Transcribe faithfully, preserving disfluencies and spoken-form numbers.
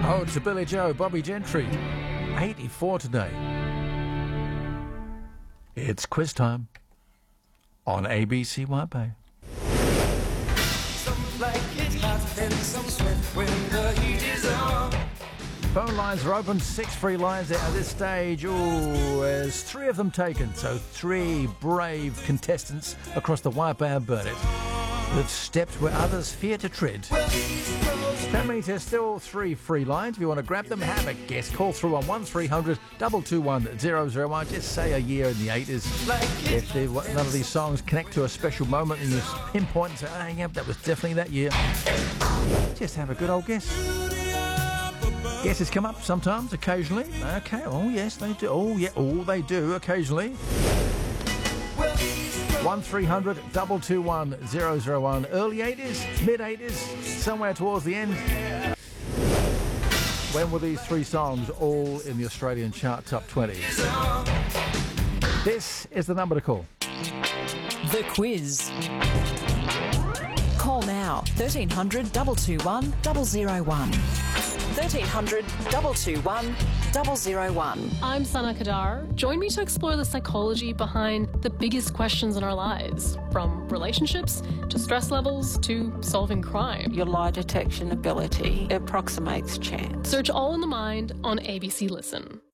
Oh, to Billy Joe, Bobby Gentry. eighty-four today. It's quiz time on A B C White Bay. Some like it hot and some sweat when the heat is on. Phone lines are open, six free lines at this stage. Ooh, there's three of them taken, so three brave contestants across the White Bay and Burnett who've stepped where others fear to tread. That means there's still three free lines. If you want to grab them, have a guess. Call through on one three hundred two two one zero zero one. Just say a year in the eighties. If they, none of these songs connect to a special moment and you pinpoint and say, oh, yeah, that was definitely that year. Just have a good old guess. Guesses come up sometimes, occasionally. Okay, oh yes, they do. Oh, yeah, oh, they do occasionally. one three hundred two two one zero zero one. Early eighties, mid eighties, somewhere towards the end. When were these three songs all in the Australian chart top twenty? This is the number to call. The quiz. Call now, thirteen hundred two two one zero zero one. thirteen hundred two two one zero zero one. I'm Sana Kadar. Join me to explore the psychology behind the biggest questions in our lives, from relationships to stress levels to solving crime. Your lie detection ability approximates chance. Search All in the Mind on A B C Listen.